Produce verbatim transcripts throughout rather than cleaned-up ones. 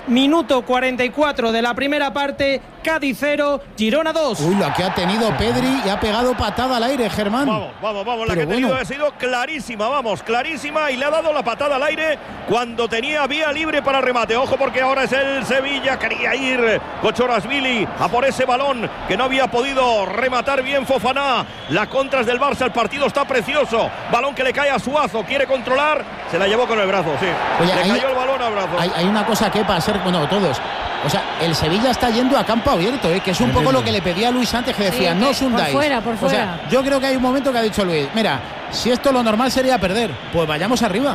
minuto cuarenta y cuatro de la primera parte, Cádiz cero, Girona dos. Uy, la que ha tenido Pedri y ha pegado patada al aire, Germán. Vamos, vamos, vamos, la Pero que ha tenido bueno. ha sido clarísima, vamos, clarísima, y le ha dado la patada al aire cuando tenía vía libre para el remate. Ojo, porque ahora es el Sevilla, quería ir Kochorashvili a por ese balón que no había podido rematar bien Fofana. La contra es del Barça, el partido está precioso. Balón que le cae a Suazo, quiere controlar, se la llevó con el brazo, sí. Oye, le hay, cayó el balón al brazo. Hay, hay una cosa que para ser, bueno, todos. O sea, el Sevilla está yendo a campo abierto, ¿eh? Que es un poco lo que le pedía a Luis antes, que decía, Sí, no que os hundáis. por fuera, por O fuera. sea, yo creo que hay un momento que ha dicho Luis, mira, si esto lo normal sería perder, pues vayamos arriba.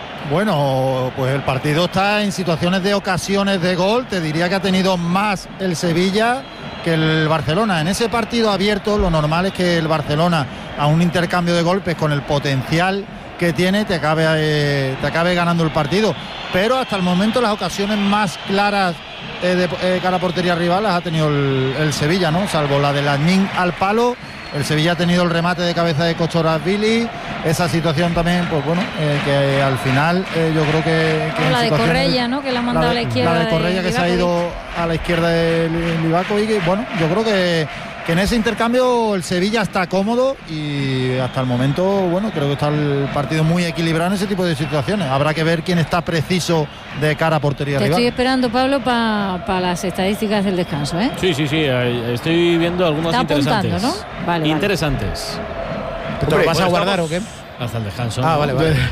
Bueno, pues el partido está en situaciones de ocasiones de gol. Te diría que ha tenido más el Sevilla que el Barcelona. En ese partido abierto, lo normal es que el Barcelona, a un intercambio de golpes con el potencial que tiene, te acabe, eh, te acabe ganando el partido. Pero hasta el momento las ocasiones más claras eh, de eh, cara a portería rival las ha tenido el, el Sevilla, ¿no? Salvo la de Lasmin al palo. El Sevilla ha tenido el remate de cabeza de Kochorashvili. Esa situación también, pues bueno, eh, que al final eh, yo creo que... que la de situaciones- Correia, ¿no? Que la ha mandado la a de- la izquierda. La de Correia de que se ha Livakovic. ido a la izquierda de Li- Livakovic. Y bueno, yo creo que, que en ese intercambio el Sevilla está cómodo y hasta el momento, bueno, creo que está el partido muy equilibrado en ese tipo de situaciones. Habrá que ver quién está preciso de cara a portería Te rival. estoy esperando, Pablo, para pa las estadísticas del descanso, ¿eh? Sí, sí, sí, eh, estoy viendo algunas Está apuntando, interesantes. ¿no? Vale, vale. Interesantes. ¿Te lo vas a guardar o qué? Hasta el descanso. Ah, vale, vale.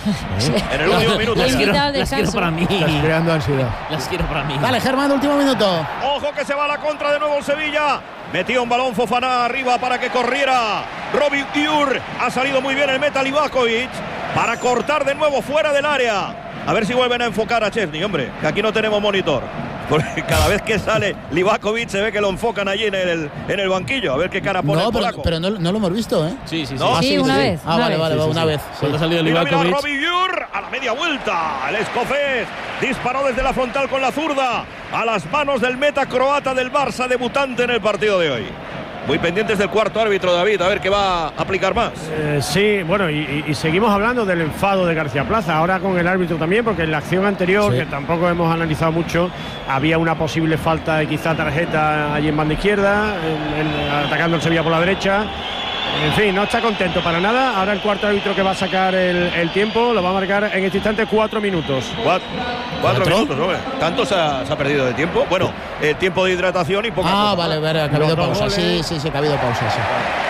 En el último minuto. Las ya. quiero, Invitado al las quiero descanso. para mí. Estás creando ansiedad. Las quiero para mí. Dale, Germán, último minuto. Ojo que se va a la contra de nuevo el Sevilla. Metió un balón Fofana arriba para que corriera Robin Ur. Ha salido muy bien el meta Livakovic para cortar de nuevo fuera del área. A ver si vuelven a enfocar a Chesney, hombre, que aquí no tenemos monitor. Porque cada vez que sale Livakovic se ve que lo enfocan allí en el, en el banquillo. A ver qué cara pone No, el pero, polaco. pero no, no lo hemos visto, ¿eh? Sí, sí, sí. No, Ah, Sí, una vez, Ah, una vale, vez. vale, Sí, sí, una sí. vez. Cuando ha Sí. salido Mira, mira, Livakovic. Robin Ur a la media vuelta. El escocés disparó desde la frontal con la zurda a las manos del meta croata del Barça, debutante en el partido de hoy. Muy pendientes del cuarto árbitro, David, a ver qué va a aplicar más. Eh, sí, bueno, y, y- y seguimos hablando del enfado de García Plaza, ahora con el árbitro también, porque en la acción anterior, Sí. que tampoco hemos analizado mucho, había una posible falta de quizá tarjeta allí en banda izquierda, en- en- atacando el Sevilla por la derecha. En fin, no está contento para nada. Ahora el cuarto árbitro que va a sacar el, el tiempo lo va a marcar en este instante cuatro minutos. Cuatro, cuatro ¿Cuatro? minutos, hombre. ¿Tanto se ha, se ha perdido de tiempo? Bueno, el tiempo de hidratación y poco. Ah, vale, vale, que ha habido Los dos pausa. Sí, goles. sí, sí, que ha habido pausa, sí.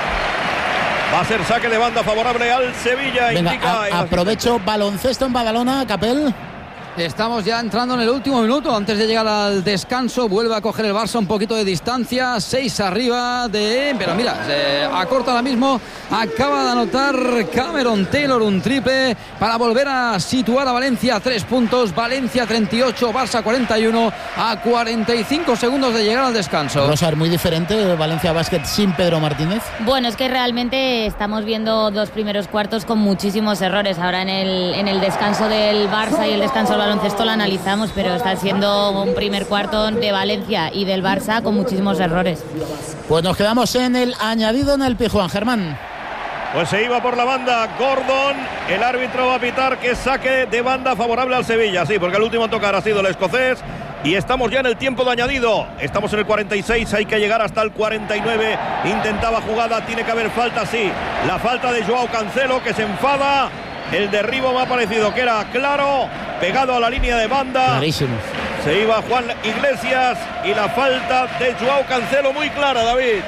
Va a ser saque de banda favorable al Sevilla. Venga, indica a- el aprovecho baloncesto en Badalona, Capel. Estamos ya entrando en el último minuto antes de llegar al descanso. Vuelve a coger el Barça un poquito de distancia. Seis arriba de... Pero mira, se acorta ahora mismo. Acaba de anotar Cameron Taylor un triple para volver a situar a Valencia a tres puntos. Valencia treinta y ocho, Barça cuarenta y uno a cuarenta y cinco segundos de llegar al descanso. Vamos a ver, muy diferente Valencia Basket sin Pedro Martínez. Bueno, es que realmente estamos viendo dos primeros cuartos con muchísimos errores. Ahora en el, en el descanso del Barça y el descanso del baloncesto lo analizamos, pero está siendo un primer cuarto de Valencia y del Barça con muchísimos errores. Pues nos quedamos en el añadido en el Pijuán, Germán. Pues se iba por la banda Gordon. El árbitro va a pitar que saque de banda favorable al Sevilla. Sí, porque el último en tocar ha sido el escocés. Y estamos ya en el tiempo de añadido. Estamos en el cuarenta y seis, hay que llegar hasta el cuarenta y nueve. Intentaba jugada, tiene que haber falta, sí. La falta de Joao Cancelo, que se enfada. El derribo me ha parecido que era claro, pegado a la línea de banda. Clarísimo. Se iba Juan Iglesias y la falta de Joao Cancelo muy clara, David.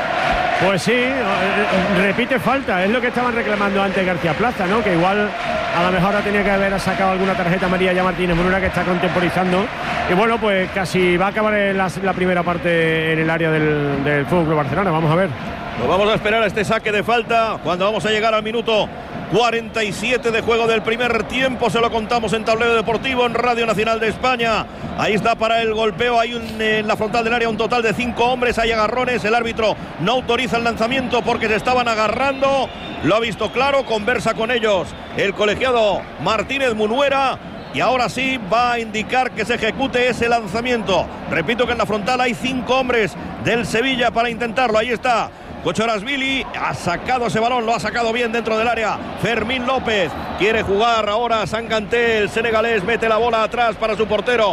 Pues sí, eh, repite falta, es lo que estaban reclamando antes García Plaza, ¿no? Que igual a lo mejor ahora tenía que haber sacado alguna tarjeta María ya Martínez Munera, que está contemporizando. Y bueno, pues casi va a acabar la, la primera parte en el área del, del F C Barcelona, vamos a ver. Pues vamos a esperar a este saque de falta cuando vamos a llegar al minuto cuarenta y siete de juego del primer tiempo. Se lo contamos en Tablero Deportivo, en Radio Nacional de España. Ahí está para el golpeo. Hay un, en la frontal del área un total de cinco hombres. Hay agarrones. El árbitro no autoriza el lanzamiento porque se estaban agarrando. Lo ha visto claro. Conversa con ellos el colegiado Martínez Munuera. Y ahora sí va a indicar que se ejecute ese lanzamiento. Repito que en la frontal hay cinco hombres del Sevilla para intentarlo. Ahí está Kochorashvili, ha sacado ese balón, lo ha sacado bien dentro del área. Fermín López quiere jugar ahora a Sanganté, el senegalés mete la bola atrás para su portero